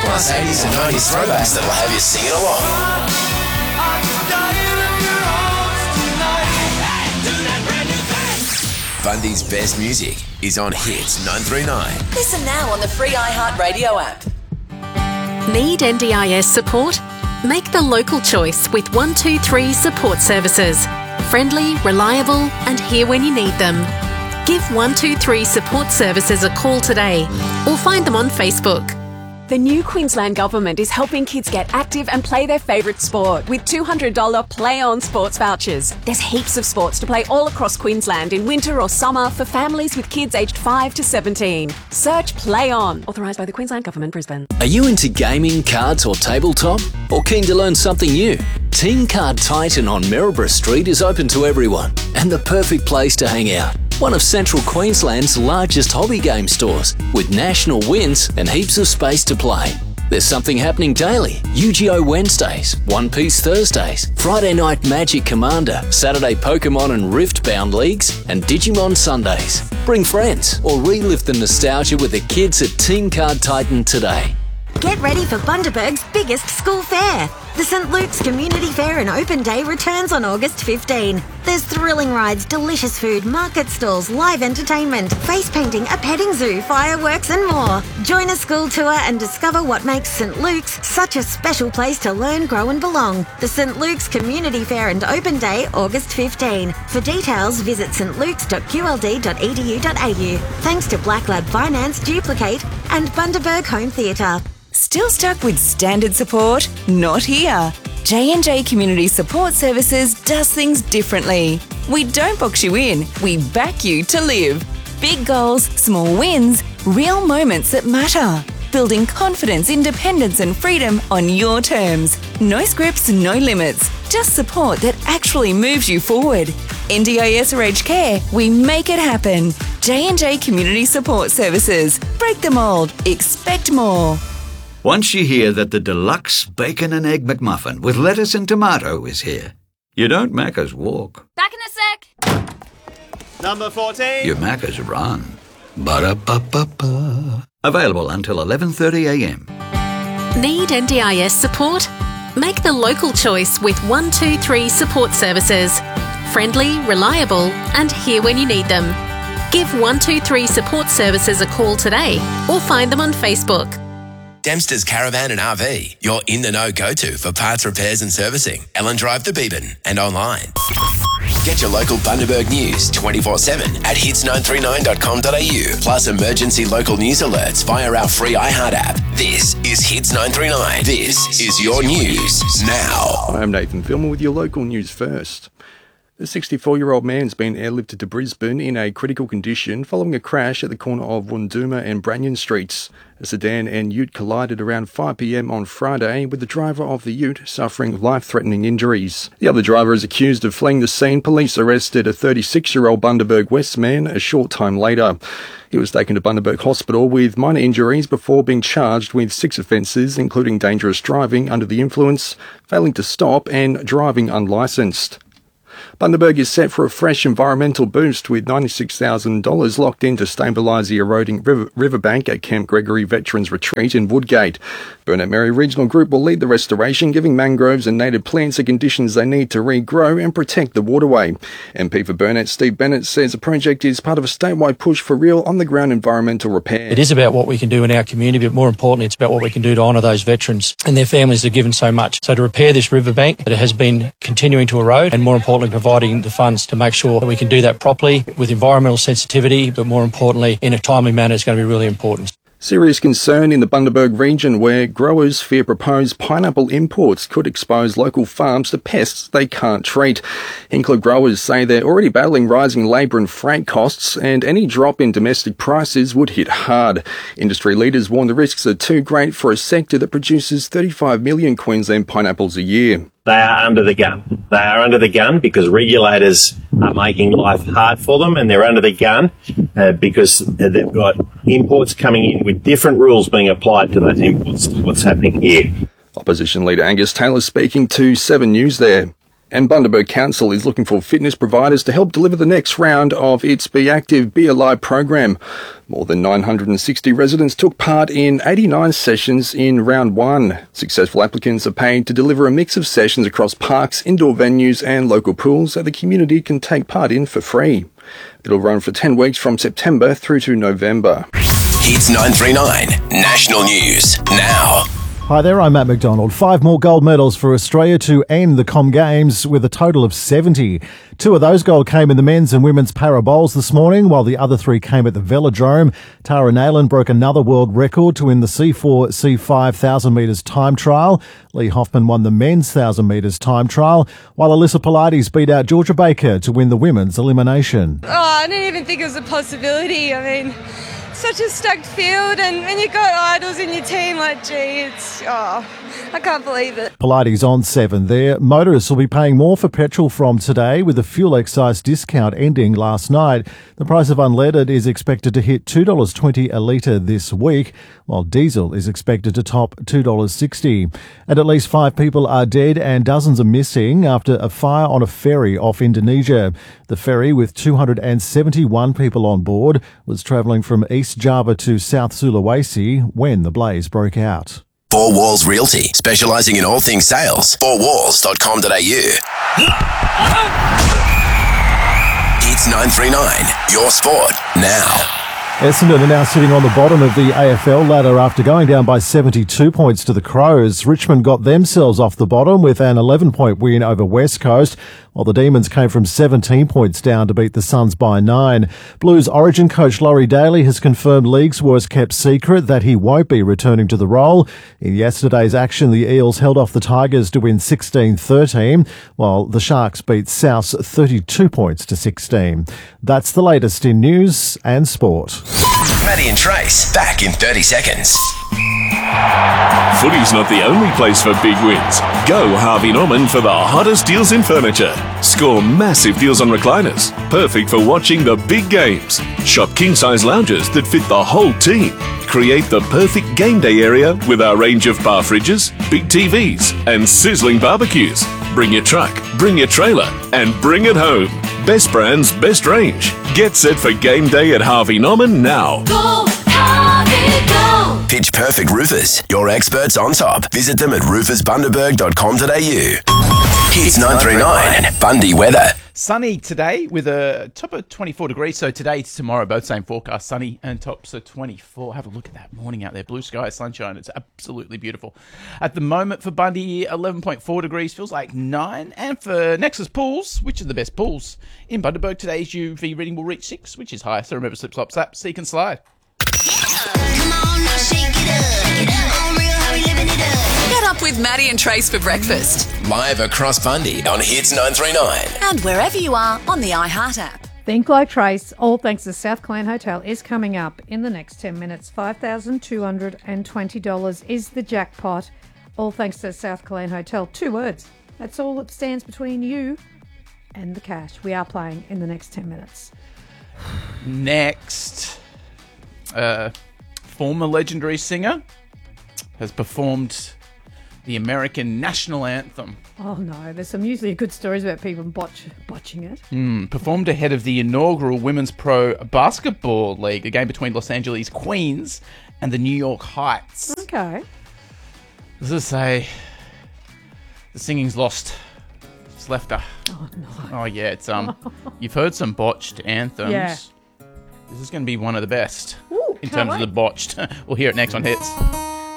plus 80s and 90s throwbacks that'll have you singing along. Bundy's best music is on Hits 939. Listen now on the free iHeartRadio app. Need NDIS support? Make the local choice with 123 Support Services. Friendly, reliable, and here when you need them. Give 123 Support Services a call today or find them on Facebook. The new Queensland Government is helping kids get active and play their favourite sport with $200 Play On sports vouchers. There's heaps of sports to play all across Queensland in winter or summer for families with kids aged 5 to 17. Search Play On. Authorised by the Queensland Government, Brisbane. Are you into gaming, cards or tabletop? Or keen to learn something new? Team Card Titan on Maryborough Street is open to everyone and the perfect place to hang out. One of Central Queensland's largest hobby game stores, with national wins and heaps of space to play. There's something happening daily. Yu-Gi-Oh! Wednesdays, One Piece Thursdays, Friday Night Magic Commander, Saturday Pokemon and Riftbound Leagues, and Digimon Sundays. Bring friends or relive the nostalgia with the kids at Team Card Titan today. Get ready for Bundaberg's biggest school fair. The St Luke's Community Fair and Open Day returns on August 15. There's thrilling rides, delicious food, market stalls, live entertainment, face painting, a petting zoo, fireworks and more. Join a school tour and discover what makes St Luke's such a special place to learn, grow and belong. The St Luke's Community Fair and Open Day, August 15. For details, visit stlukes.qld.edu.au. Thanks to Black Lab Finance, Duplicate and Bundaberg Home Theatre. Still stuck with standard support? Not here. J&J Community Support Services does things differently. We don't box you in, we back you to live. Big goals, small wins, real moments that matter. Building confidence, independence and freedom on your terms. No scripts, no limits. Just support that actually moves you forward. NDIS or aged care, we make it happen. J&J Community Support Services. Break the mould. Expect more. Once you hear that the deluxe bacon and egg McMuffin with lettuce and tomato is here, you don't Macca's walk. Back in a sec. Number 14. You Macca's run. Ba-da-ba-ba-ba. Available until 11:30am. Need NDIS support? Make the local choice with 123 Support Services. Friendly, reliable, and here when you need them. Give 123 Support Services a call today or find them on Facebook. Dempster's Caravan and RV, your in-the-know go-to for parts repairs and servicing. Ellen Drive the Beeban and online. Get your local Bundaberg news 24/7 at hits939.com.au, plus emergency local news alerts via our free iHeart app. This is Hits 939. This is your news now. I'm Nathan Filmer with your local news first. The 64-year-old man's been airlifted to Brisbane in a critical condition following a crash at the corner of Wunduma and Branyon Streets. A sedan and ute collided around 5 p.m. on Friday, with the driver of the ute suffering life-threatening injuries. The other driver is accused of fleeing the scene. Police arrested a 36-year-old Bundaberg West man a short time later. He was taken to Bundaberg Hospital with minor injuries before being charged with 6 offences, including dangerous driving under the influence, failing to stop and driving unlicensed. Bundaberg is set for a fresh environmental boost with $96,000 locked in to stabilise the eroding riverbank at Camp Gregory Veterans Retreat in Woodgate. Burnett Mary Regional Group will lead the restoration, giving mangroves and native plants the conditions they need to regrow and protect the waterway. MP for Burnett Steve Bennett says the project is part of a statewide push for real on-the-ground environmental repair. It is about what we can do in our community, but more importantly, it's about what we can do to honour those veterans and their families that have given so much. So to repair this riverbank that has been continuing to erode, and more importantly, providing the funds to make sure that we can do that properly with environmental sensitivity, but more importantly, in a timely manner, is going to be really important. Serious concern in the Bundaberg region, where growers fear proposed pineapple imports could expose local farms to pests they can't treat. Hinkler growers say they're already battling rising labour and freight costs, and any drop in domestic prices would hit hard. Industry leaders warn the risks are too great for a sector that produces 35 million Queensland pineapples a year. They are under the gun. They are under the gun because regulators are making life hard for them, and they're under the gun because they've got imports coming in with different rules being applied to those imports to what's happening here. Opposition leader Angus Taylor speaking to 7 News there. And Bundaberg Council is looking for fitness providers to help deliver the next round of its Be Active, Be Alive program. More than 960 residents took part in 89 sessions in round 1. Successful applicants are paid to deliver a mix of sessions across parks, indoor venues and local pools that the community can take part in for free. It'll run for 10 weeks from September through to November. Hits 939 National News now. Hi there, I'm Matt McDonald. 5 more gold medals for Australia to end the Com Games with a total of 70. 2 of those gold came in the men's and women's para bowls this morning, while the other 3 came at the Velodrome. Tara Nalen broke another world record to win the C4, C5 1,000 metres time trial. Lee Hoffman won the men's 1,000 metres time trial, while Alyssa Pilates beat out Georgia Baker to win the women's elimination. Oh, I didn't even think it was a possibility. I mean, such a stacked field, and when you've got idols in your team, like, gee, I can't believe it. Pilates on 7 there. Motorists will be paying more for petrol from today, with the fuel excise discount ending last night. The price of unleaded is expected to hit $2.20 a litre this week, while diesel is expected to top $2.60. And at least 5 people are dead and dozens are missing after a fire on a ferry off Indonesia. The ferry, with 271 people on board, was travelling from East Java to South Sulawesi when the blaze broke out. Four Walls Realty, specialising in all things sales. 4walls.com.au. Hits 939, your sport now. Essendon are now sitting on the bottom of the AFL ladder after going down by 72 points to the Crows. Richmond got themselves off the bottom with an 11-point win over West Coast, while the Demons came from 17 points down to beat the Suns by 9. Blues Origin coach Laurie Daly has confirmed league's worst-kept secret that he won't be returning to the role. In yesterday's action, the Eels held off the Tigers to win 16-13, while the Sharks beat South 32 points to 16. That's the latest in news and sport. Maddie and Trace, back in 30 seconds. Footy's not the only place for big wins. Go Harvey Norman for the hottest deals in furniture. Score massive deals on recliners, perfect for watching the big games. Shop king-size lounges that fit the whole team. Create the perfect game day area with our range of bar fridges, big TVs and sizzling barbecues. Bring your truck, bring your trailer and bring it home. Best brands, best range. Get set for game day at Harvey Norman now. Go, Harvey, go! Pitch Perfect Roofers, your experts on top. Visit them at roofersbundaberg.com.au. Hits 939, Bundy weather. Sunny today with a top of 24 degrees. So today to tomorrow, both same forecast, sunny and tops of 24. Have a look at that morning out there. Blue sky, sunshine. It's absolutely beautiful. At the moment for Bundy, 11.4 degrees. Feels like 9. And for Nexus Pools, which are the best pools in Bundaberg, today's UV reading will reach 6, which is high. So remember, slip, slop, slap, seek and slide. Come on, now shake it up. Get up on real, how we living it up. Get up with Maddie and Trace for breakfast. Live across Bundy on Hits 939. And wherever you are on the iHeart app. Think Like Trace, all thanks to South Clan Hotel, is coming up in the next 10 minutes. $5,220 is the jackpot, all thanks to South Clan Hotel. 2 words. That's all that stands between you and the cash. We are playing in the next 10 minutes. Next, former legendary singer has performed the American national anthem. Oh no, there's some usually good stories about people botching it. Performed ahead of the inaugural Women's Pro Basketball League, a game between Los Angeles Queens and the New York Heights. Okay. As I say, the singing's lost. It's left her. Oh no. Oh yeah, it's you've heard some botched anthems. Yeah. This is going to be one of the best Ooh, in terms of the botched. We'll hear it next on Hits.